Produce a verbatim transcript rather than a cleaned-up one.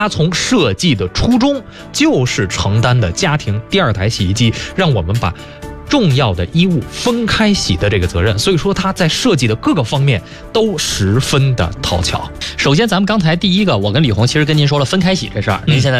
他从设计的初衷就是承担的家庭第二台洗衣机，让我们把重要的衣物分开洗的这个责任，所以说它在设计的各个方面都十分的讨巧。 首先，咱们刚才第一个，我跟李红其实跟您说了分开洗这事儿，您现在